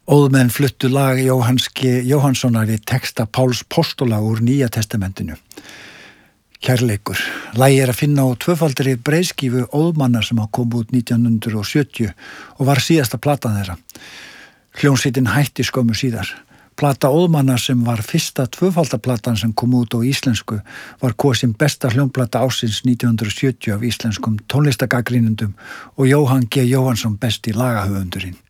Óðmenn fluttu lag Jóhanns G. Jóhannssonar í texta Páls Póstola úr Nýja testamentinu. Kærleikur. Lagið að finna á tvöfaldri breiðskífu Óðmanna sem kom út 1970 og var síðasta platan þeirra. Hljómsveitin hætti skömmu síðar. Plata Óðmanna sem var fyrsta tvöfaldaplatan sem kom út á íslensku var kosin besta hljómplata ársins 1970 af íslenskum tónlistagagrínendum og Jóhann G. Jóhannsson besti lagahöfundurinn.